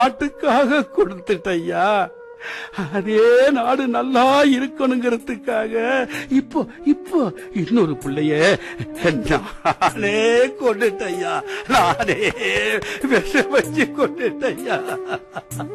நாட்டுக்காக கொடுத்துட்டையா. அதே நாடு நல்லா இருக்கணுங்கிறதுக்காக இப்போ இப்போ இன்னொரு பிள்ளைய நானே கொண்டுட்டையா. நானே விஷம் வச்சு கொண்டுட்டையா.